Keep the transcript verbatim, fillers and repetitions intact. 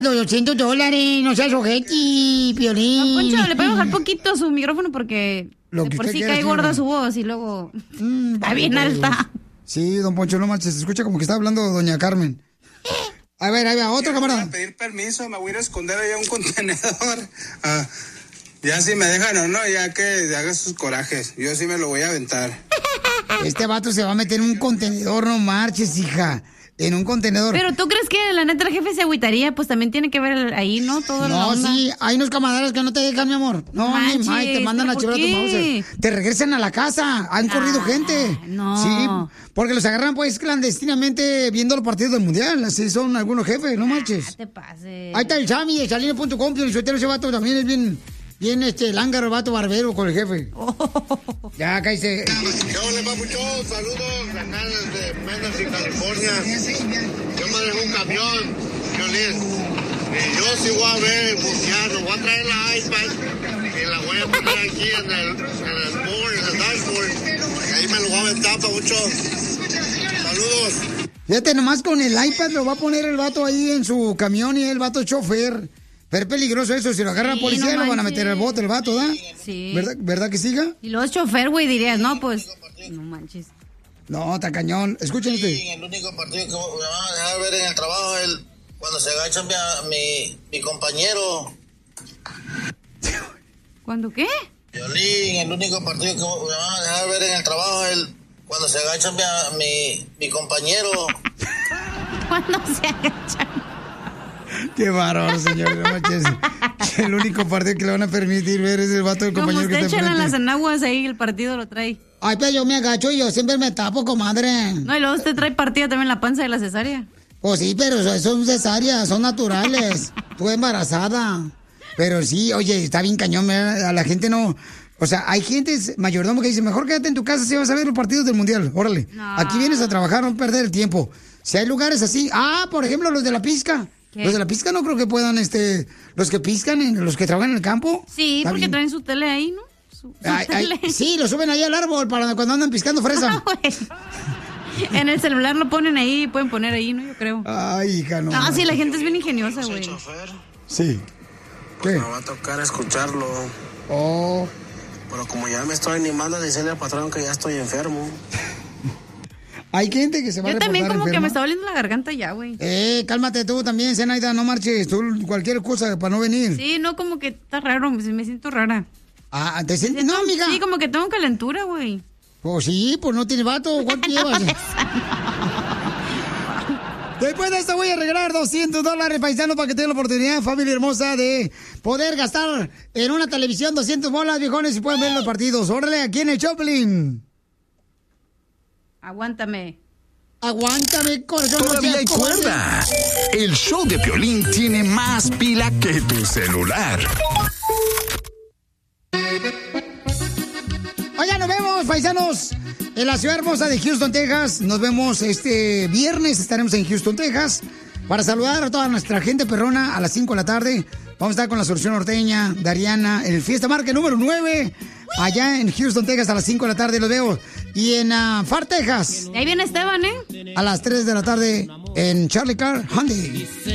Los doscientos dólares, no seas ojeti, Piolín. No, Poncho, le puedo bajar poquito su micrófono porque Lo de que por usted sí quiera, cae gorda señora. su voz y luego Mm, está vale, bien pues. alta. Sí, don Poncho, no manches, se escucha como que está hablando doña Carmen. A ver, ahí va, otro Voy camarada. a pedir permiso, me voy a ir a esconder allá un contenedor. Ah, ya si me dejan o no, ya que haga sus corajes. Yo sí me lo voy a aventar. Este vato se va a meter en un contenedor, no marches, hija. En un contenedor. Pero ¿tú crees que la neta el jefe se agüitaría? Pues también tiene que ver ahí, ¿no? Todo la No, onda. sí, hay unos camaradas que no te dejan, mi amor. No, ni Manches, más, te mandan a ¿pero chivar por a tu qué? Mauser. Te regresan a la casa. Han corrido gente. no. Sí, porque los agarran, pues, clandestinamente viendo los partidos del mundial. Así son algunos jefes, no No manches. te pases. Ahí está el Sammy de Salino punto com, y ese vato también es bien, bien, este, lángaro, el vato barbero con el jefe. Ya, cállese. ¿Qué ole, papuchón? Saludos acá desde Mendoza, California. Yo manejo un camión, Violín. Y yo sí voy a ver el mundial. Voy a traer la iPad y la voy a poner aquí en el, en el board, en el dashboard. Y ahí me lo voy a aventar, papuchón. Saludos. Fíjate, nomás con el iPad lo va a poner el vato ahí en su camión y el vato chofer. Pero es peligroso eso, si lo agarra Sí, la policía no lo van a manches. meter al bote el vato, ¿da? Sí. ¿Verdad, ¿Verdad que siga? Y luego es chofer, güey, dirías, no, pues. No manches. No, está cañón. Escuchen Sí, este. el único partido que me van a dejar ver en el trabajo es el- cuando se agacha mi, mi, mi compañero. ¿Cuándo qué? Violín, el único partido que me van a dejar ver en el trabajo es el- cuando se agacha mi, mi, mi compañero. ¿Cuándo se agachan? Qué bárbaro, señor. No manches. El único partido que le van a permitir ver es el vato del Como compañero que usted está echan las enfrente. enaguas ahí, el partido lo trae. Ay, pero yo me agacho y yo siempre me tapo, comadre. No, y luego usted trae partida también la panza de la cesárea. Pues sí, pero eso- son cesáreas, son naturales. Tú embarazada. Pero sí, oye, está bien cañón. ¿verdad? A la gente no... O sea, hay gente mayordomo que dice, mejor quédate en tu casa si vas a ver los partidos del Mundial. Órale. No. Aquí vienes a trabajar, no perder el tiempo. Si hay lugares así... Ah, por ejemplo, los de la pizca. ¿Qué? Los de la pizca no creo que puedan, este... Los que piscan, en- los que trabajan en el campo. Sí, Está porque bien. traen su tele ahí, ¿no? Su, su Ay, ay, tele. sí, lo suben ahí al árbol para cuando andan piscando fresa. Ah, güey. En el celular lo ponen ahí, pueden poner ahí, ¿no? Yo creo. Ay, hija, no. Ah, sí, la gente es bien ingeniosa, güey. Sí. Pues ¿Qué? me va a tocar escucharlo. Oh... Pero como ya me estoy animando a decirle al patrón que ya estoy enfermo. Hay gente que se va a Yo reportar también como que enferma. me está doliendo la garganta ya, güey. Eh, cálmate tú también, Zenaida, no marches. Tú cualquier cosa para no venir. Sí, no, como que está raro, me me siento rara. Ah, ¿te sientes? No, amiga. Sí, como que tengo calentura, güey. Pues sí, pues no tienes vato. ¿Cuánto llevas? Después de esto voy a regalar doscientos dólares, paisanos, para que tengan la oportunidad, familia hermosa, de poder gastar en una televisión doscientos bolas, viejones, y pueden ver los partidos. Órale, aquí en el Choplin. Aguántame. Aguántame, corazón. no Todavía seas hay cobarde. cuerda. El show de Piolín tiene más pila que tu celular. Oiga, nos vemos, paisanos, en la ciudad hermosa de Houston, Texas. Nos vemos este viernes, estaremos en Houston, Texas, para saludar a toda nuestra gente perrona a las cinco de la tarde. Vamos a estar con la Solución Norteña, Dariana, en el Fiesta Market número nueve, allá en Houston, Texas, a las cinco de la tarde. Los veo. Y en uh, Far, Texas, Ahí viene Esteban, ¿eh? a las tres de la tarde, en Charlie Car Hyundai.